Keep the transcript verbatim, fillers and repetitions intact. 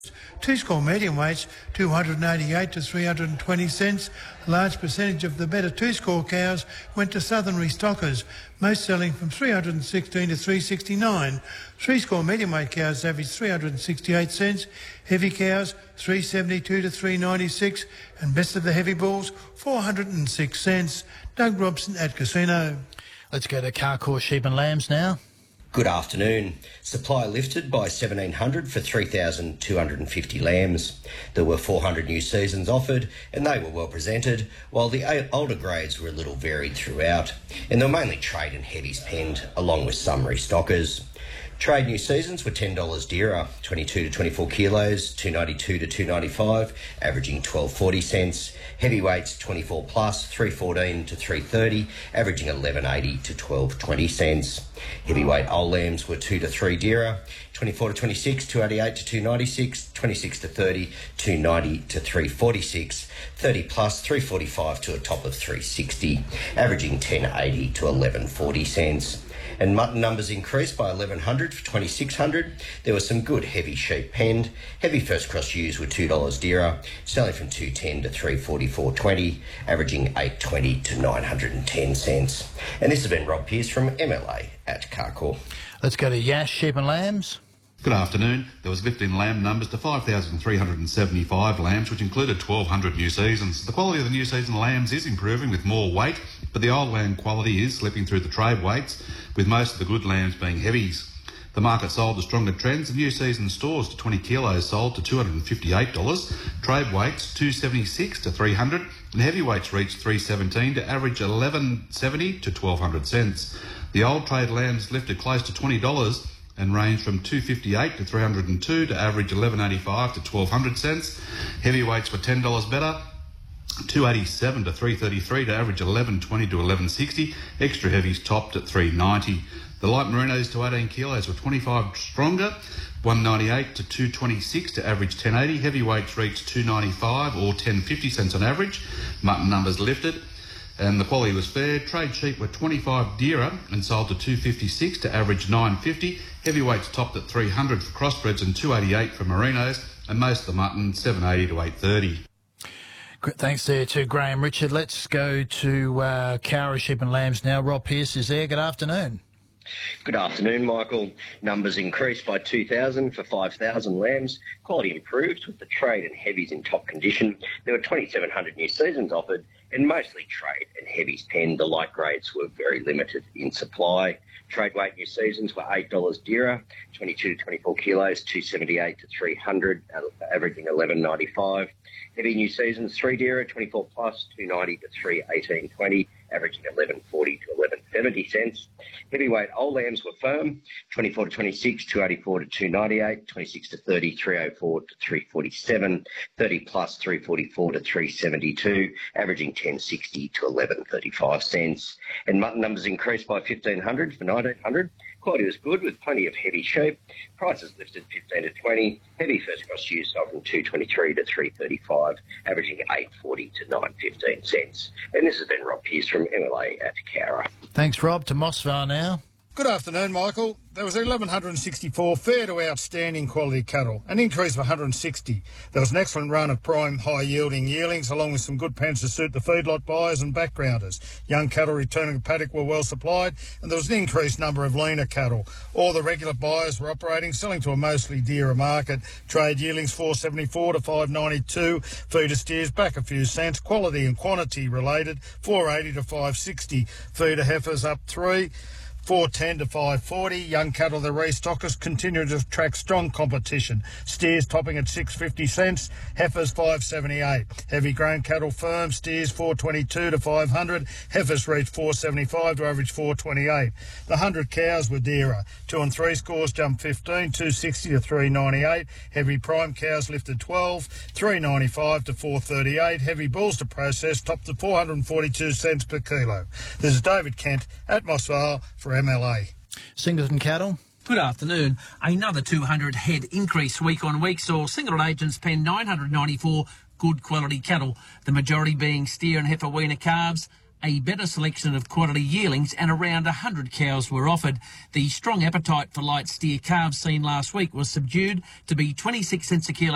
Two score medium weights, two hundred eighty-eight to three hundred twenty cents. A large percentage of the better two score cows went to southern restockers, most selling from three hundred sixteen to three hundred sixty-nine. Three score medium weight cows averaged three hundred sixty-eight cents. Heavy cows, three hundred seventy-two to three hundred ninety-six. And best of the heavy bulls, four hundred six cents. Doug Robson at Casino. Let's go to Carcoar Sheep and Lambs now. Good afternoon. Supply lifted by seventeen hundred for three thousand two hundred fifty lambs. There were four hundred new seasons offered and they were well presented, while the older grades were a little varied throughout. And they were mainly trade and heavies penned, along with some restockers. Trade new seasons were ten dollars dearer, twenty-two to twenty-four kilos, two ninety-two to two ninety-five, averaging twelve forty cents. Heavyweights twenty-four plus, three fourteen to three thirty, averaging eleven eighty to twelve twenty cents. Heavyweight old lambs were two to three dearer, twenty-four to twenty-six, two eighty-eight to two ninety-six, twenty-six to thirty, two ninety to three forty-six, thirty plus, three forty-five to a top of three sixty, averaging ten eighty to eleven forty cents. And mutton numbers increased by eleven hundred for twenty-six hundred. There were some good heavy sheep penned. Heavy first cross ewes were two dollars dearer, selling from two ten to three forty-four twenty, averaging eight twenty to nine hundred ten cents. And this has been Rob Pearce from M L A at Carcoar. Let's go to Yash Sheep and Lambs. Good afternoon. There was lift in lamb numbers to five thousand three hundred seventy-five lambs, which included twelve hundred new seasons. The quality of the new season lambs is improving with more weight, but the old lamb quality is slipping through the trade weights, with most of the good lambs being heavies. The market sold to stronger trends. The new season stores to twenty kilos sold to two hundred fifty-eight dollars, trade weights two seventy-six to three hundred, and heavyweights reached three seventeen to average eleven seventy to twelve hundred cents. The old trade lambs lifted close to twenty dollars and range from two fifty-eight to three hundred two to average eleven eighty-five to twelve hundred cents. Heavyweights were ten dollars better, two eighty-seven to three thirty-three to average eleven twenty to eleven sixty. Extra heavies topped at three ninety. The light merinos to eighteen kilos were twenty-five stronger, one ninety-eight to two twenty-six to average ten eighty. Heavyweights reached two ninety-five or ten fifty cents on average. Mutton numbers lifted and the quality was fair. Trade sheep were twenty-five dearer and sold to two fifty-six to average nine fifty. Heavyweights topped at three hundred for crossbreds and two eighty-eight for merinos, and most of the mutton seven eighty to eight thirty. Thanks there to Graham Richard. Let's go to uh, Cowra Sheep and Lambs now. Rob Pearce is there. Good afternoon. Good afternoon, Michael. Numbers increased by two thousand for five thousand lambs. Quality improved with the trade and heavies in top condition. There were twenty-seven hundred new seasons offered and mostly trade and heavies penned. The light grades were very limited in supply. Trade weight new seasons were eight dollars dearer, twenty-two to twenty-four kilos, two seventy-eight to three hundred, averaging eleven ninety-five. Heavy new seasons, three dearer, twenty-four plus, two ninety to three eighteen twenty, averaging eleven forty to eleven seventy cents. Heavyweight old lambs were firm, twenty-four to twenty-six, two eighty-four to two ninety-eight, twenty-six to thirty, three oh four to three forty-seven, thirty plus, three forty-four to three seventy-two, averaging ten sixty to eleven thirty-five cents. And mutton numbers increased by fifteen hundred for nineteen hundred. Quality was good with plenty of heavy sheep. Prices lifted fifteen to twenty. Heavy first cross ewes sold from two twenty-three to three thirty-five, averaging eight forty to nine fifteen cents. And this has been Rob Pearce from M L A at Cowra. Thanks, Rob. To Mossvale now. Good afternoon, Michael. There was eleven sixty-four fair to outstanding quality cattle, an increase of one hundred sixty. There was an excellent run of prime high-yielding yearlings, along with some good pens to suit the feedlot buyers and backgrounders. Young cattle returning to paddock were well supplied, and there was an increased number of leaner cattle. All the regular buyers were operating, selling to a mostly dearer market. Trade yearlings four seventy-four to five ninety-two. Feeder steers back a few cents. Quality and quantity related, four eighty to five sixty. Feeder heifers up three. four ten to five forty. Young cattle, the restockers, continue to attract strong competition. Steers topping at six fifty cents, heifers five seventy-eight. Heavy grain cattle firm, steers four twenty-two to five hundred, heifers reach four seventy-five to average four twenty-eight. The one hundred cows were dearer. Two and three scores jumped fifteen, two sixty to three ninety-eight. Heavy prime cows lifted twelve, three ninety-five to four thirty-eight. Heavy bulls to process topped at four hundred forty-two cents per kilo. This is David Kent at Mossvale for M L A. Singleton cattle. Good afternoon. Another two hundred head increase week on week saw Singleton agents pen nine hundred ninety-four good quality cattle, the majority being steer and heifer weaner calves. A better selection of quality yearlings and around one hundred cows were offered. The strong appetite for light steer calves seen last week was subdued to be twenty-six cents a kilo.